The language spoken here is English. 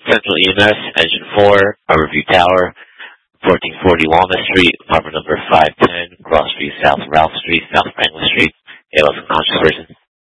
Central EMS, Engine 4, Riverview Tower, 1440 Walnut Street, apartment number 510, Crossview South Ralph Street, South Franklin Street. ALS unconscious person.